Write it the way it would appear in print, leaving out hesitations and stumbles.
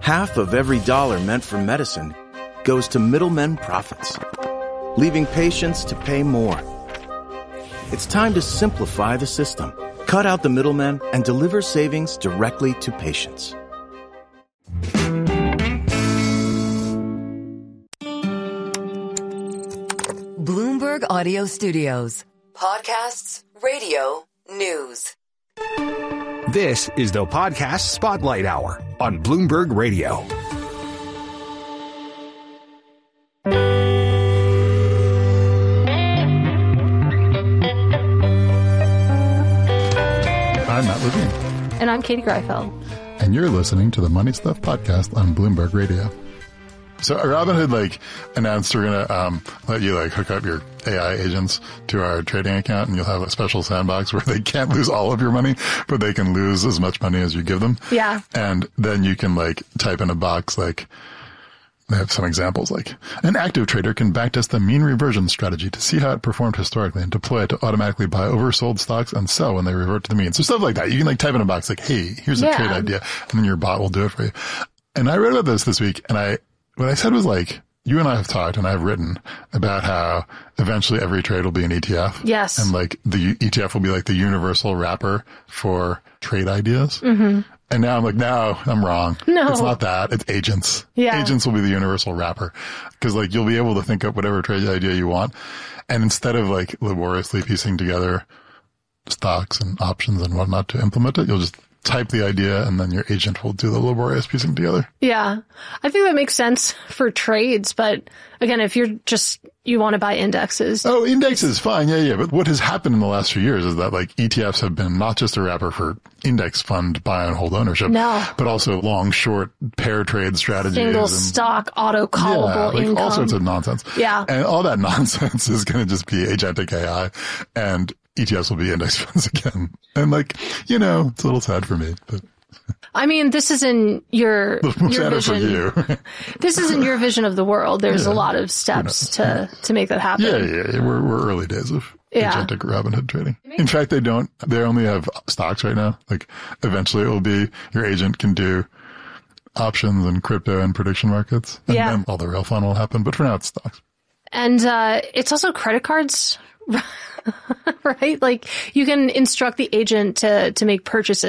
half of every dollar meant for medicine goes to middlemen profits, leaving patients to pay more. It's time to simplify the system, cut out the middlemen, and deliver savings directly to patients. Bloomberg Audio Studios. Podcasts, radio, news. This is the Podcast Spotlight Hour on Bloomberg Radio. I'm Matt Levine. And I'm Katie Greifeld. And you're listening to the Money Stuff Podcast on Bloomberg Radio. So Robinhood announced we're going to let you hook up your AI agents to our trading account, and you'll have a special sandbox where they can't lose all of your money, but they can lose as much money as you give them. Yeah. And then you can type in a box they have some examples an active trader can backtest the mean reversion strategy to see how it performed historically and deploy it to automatically buy oversold stocks and sell when they revert to the mean. So stuff like that. You can type in a box hey, here's a trade idea, and then your bot will do it for you. And I read about this week, and what I said was you and I have talked and I've written about how eventually every trade will be an ETF. Yes. And the ETF will be the universal wrapper for trade ideas. Mm-hmm. And now I'm wrong. No. It's not that. It's agents. Yeah. Agents will be the universal wrapper. Because you'll be able to think up whatever trade idea you want. And instead of laboriously piecing together stocks and options and whatnot to implement it, you'll just type the idea and then your agent will do the laborious piecing together. Yeah. I think that makes sense for trades. But again, if you want to buy indexes. Oh, indexes, fine. Yeah. But what has happened in the last few years is that ETFs have been not just a wrapper for index fund buy and hold ownership, but also long, short pair trade strategies. Single stock, auto callable income. All sorts of nonsense. Yeah. And all that nonsense is going to just be agentic AI, and ETFs will be index funds again. And it's a little sad for me, but. I mean, this is in your vision. For you. This isn't your vision of the world. There's a lot of steps to make that happen. Yeah. We're early days of agentic Robinhood trading. In fact, they only have stocks right now. Eventually it will be your agent can do options and crypto and prediction markets. And then all the real fun will happen. But for now, it's stocks. And it's also credit cards, right? You can instruct the agent to make purchases.